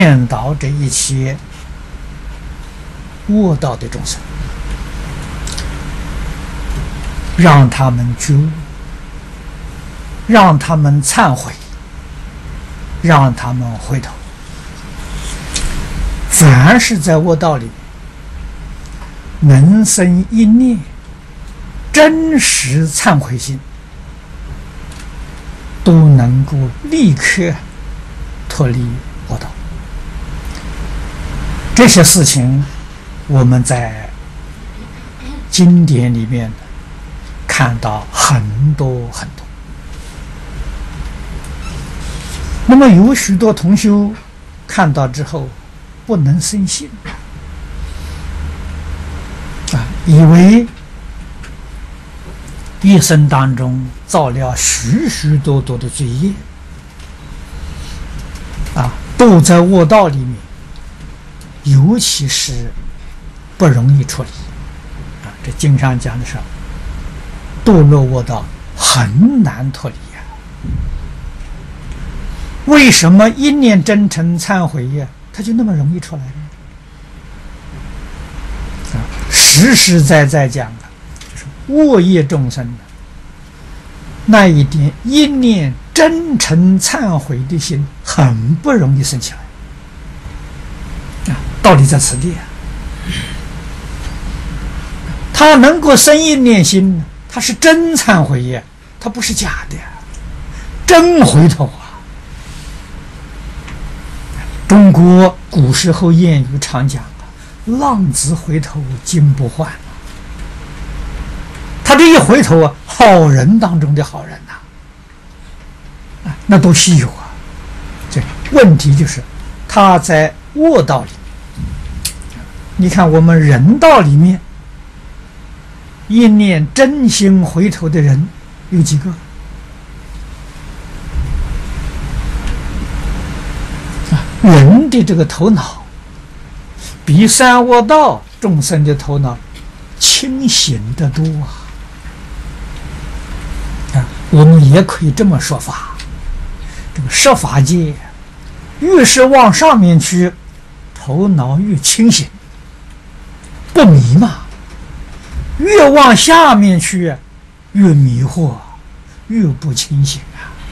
劝导这一切恶道的众生，让他们觉悟，让他们忏悔，让他们回头。凡是在恶道里能生一念真实忏悔心，都能够立刻脱离恶道。这些事情我们在经典里面看到很多很多。那么有许多同修看到之后不能深信以为一生当中造了许许多多的罪业都在恶道里面，尤其是不容易处理这经上讲的是堕落恶道很难脱离为什么一念真诚忏悔它就那么容易出来呢？实实在在讲就是恶业众生那一点一念真诚忏悔的心很不容易生起来道理在此地他能够生一念心，他是真忏悔他不是假的真回头中国古时候谚语常讲浪子回头金不换他这一回头好人当中的好人那都稀有这问题就是他在恶道里。你看我们人道里面一念真心回头的人有几个人的这个头脑比三恶道众生的头脑清醒得多我们也可以这么说法，这个设法界越是往上面去头脑越清醒不迷嘛，越往下面去越迷惑越不清醒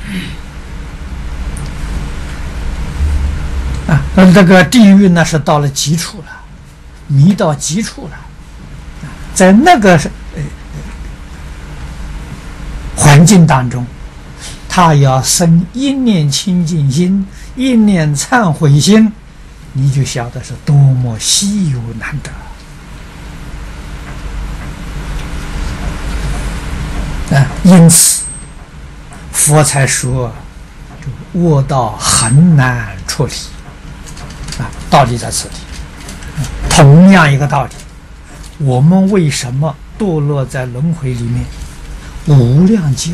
这个地狱呢是到了极处了，迷到极处了在那个环境当中他要生一念清净心一念忏悔心，你就晓得是多么稀有难得因此佛才说恶道很难处理道理在此地。同样一个道理，我们为什么堕落在轮回里面无量劫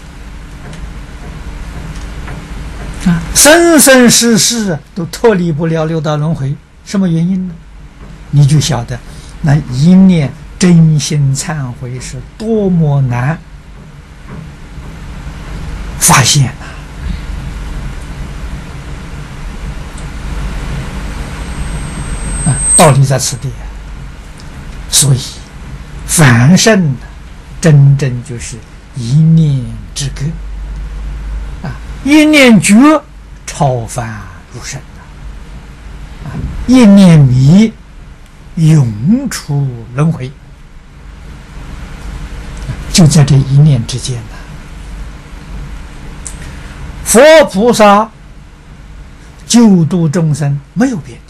了生生世世都脱离不了六道轮回，什么原因呢？你就晓得那一念真心忏悔是多么难发现道理在此地所以凡圣真正就是一念之隔一念觉超凡入圣一念迷永出轮回就在这一念之间佛菩萨救度众生没有别的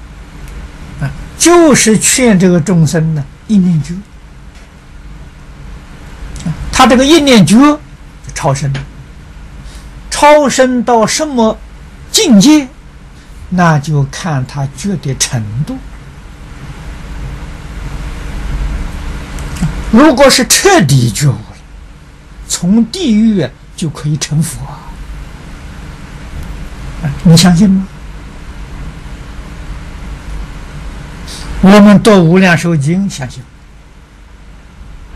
就是劝这个众生呢一念觉他这个一念觉就超生了超生到什么境界那就看他觉的程度如果是彻底觉悟了从地狱就可以成佛你相信吗？我们读无量寿经相信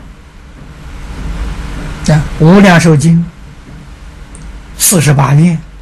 无量寿经48愿